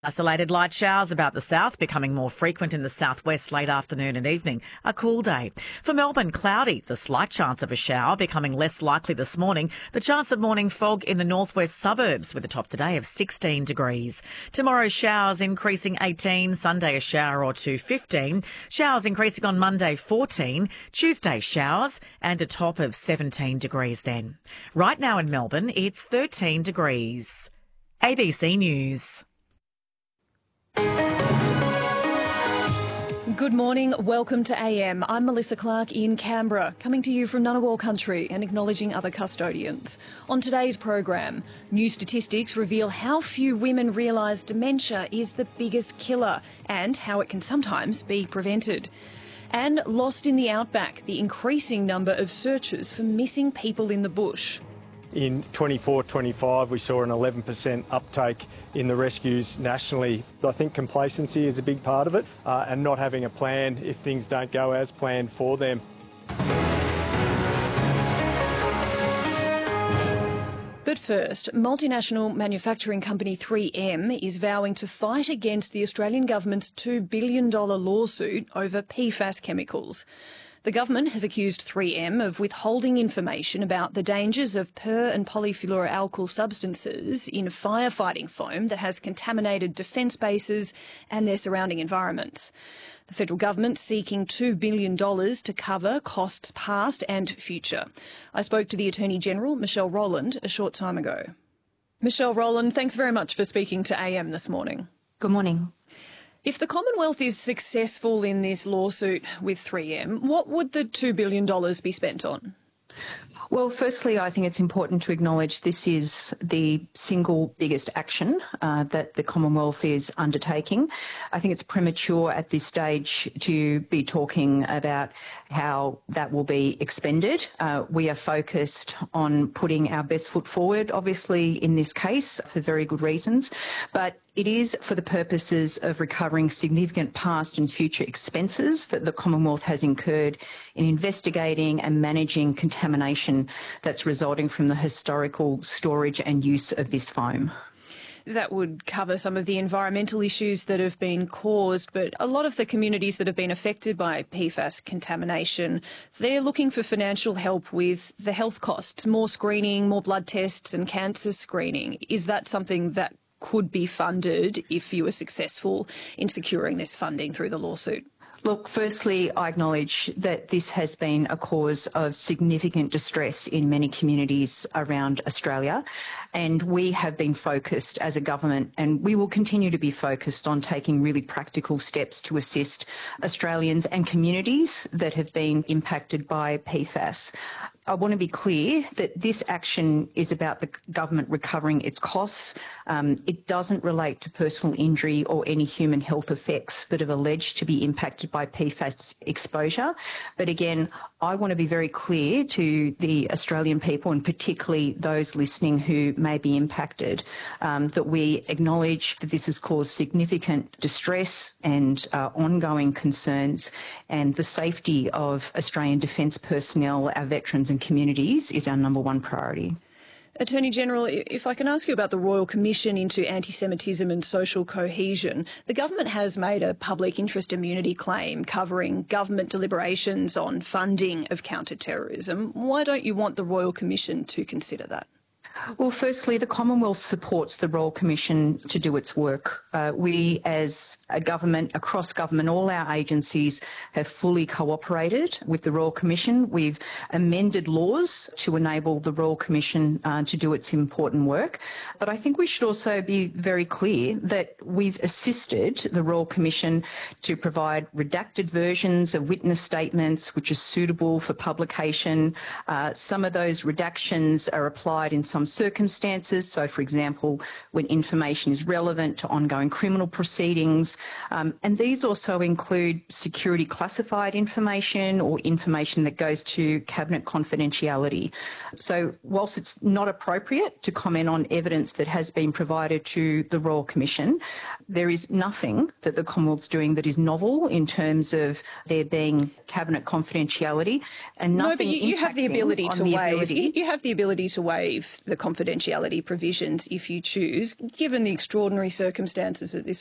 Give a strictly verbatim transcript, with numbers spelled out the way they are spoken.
Isolated light showers about the south, becoming more frequent in the southwest late afternoon and evening. A cool day. For Melbourne, cloudy. The slight chance of a shower becoming less likely this morning. The chance of morning fog in the northwest suburbs with a top today of sixteen degrees. Tomorrow, showers increasing eighteen. Sunday, a shower or two, fifteen. Showers increasing on Monday, fourteen. Tuesday, showers and a top of seventeen degrees then. Right now in Melbourne, it's thirteen degrees. A B C News. Good morning, welcome to A M. I'm Melissa Clark in Canberra, coming to you from Ngunnawal country and acknowledging other custodians. On today's program, new statistics reveal how few women realise dementia is the biggest killer and how it can sometimes be prevented. And lost in the outback, the increasing number of searches for missing people in the bush. In twenty-four twenty-five, we saw an eleven percent uptake in the rescues nationally. I think complacency is a big part of it, uh, and not having a plan if things don't go as planned for them. But first, multinational manufacturing company three M is vowing to fight against the Australian government's two billion dollars lawsuit over P FAS chemicals. The government has accused three M of withholding information about the dangers of per- and polyfluoroalkyl substances in firefighting foam that has contaminated defence bases and their surrounding environments. The federal government seeking two billion dollars to cover costs past and future. I spoke to the Attorney-General, Michelle Rowland, a short time ago. Michelle Rowland, thanks very much for speaking to A M this morning. Good morning. If the Commonwealth is successful in this lawsuit with three M, what would the two billion dollars be spent on? Well, firstly, I think it's important to acknowledge this is the single biggest action uh, that the Commonwealth is undertaking. I think it's premature at this stage to be talking about how that will be expended. Uh, we are focused on putting our best foot forward, obviously, in this case, for very good reasons, but it is for the purposes of recovering significant past and future expenses that the Commonwealth has incurred in investigating and managing contamination that's resulting from the historical storage and use of this foam. That would cover some of the environmental issues that have been caused, but a lot of the communities that have been affected by P FAS contamination, they're looking for financial help with the health costs, more screening, more blood tests and cancer screening. Is that something that could be funded if you were successful in securing this funding through the lawsuit? Look, firstly, I acknowledge that this has been a cause of significant distress in many communities around Australia, and we have been focused as a government, and we will continue to be focused on taking really practical steps to assist Australians and communities that have been impacted by P FAS. I want to be clear that this action is about the government recovering its costs. Um, it doesn't relate to personal injury or any human health effects that have alleged to be impacted by P FAS exposure. But again, I want to be very clear to the Australian people, and particularly those listening who may be impacted, um, that we acknowledge that this has caused significant distress and uh, ongoing concerns, and the safety of Australian defence personnel, our veterans and communities is our number one priority. Attorney-General, if I can ask you about the Royal Commission into Anti-Semitism and Social Cohesion, the government has made a public interest immunity claim covering government deliberations on funding of counter-terrorism. Why don't you want the Royal Commission to consider that? Well, firstly, the Commonwealth supports the Royal Commission to do its work. Uh, we, as a government, across government, all our agencies have fully cooperated with the Royal Commission. We've amended laws to enable the Royal Commission uh, to do its important work. But I think we should also be very clear that we've assisted the Royal Commission to provide redacted versions of witness statements which are suitable for publication. Uh, some of those redactions are applied in some circumstances. So, for example, when information is relevant to ongoing criminal proceedings. Um, and these also include security classified information or information that goes to cabinet confidentiality. So whilst it's not appropriate to comment on evidence that has been provided to the Royal Commission, there is nothing that the Commonwealth's doing that is novel in terms of there being cabinet confidentiality, and nothing. No, but you, you have the ability to the waive. ability. You have the ability to waive the confidentiality provisions if you choose. Given the extraordinary circumstances that this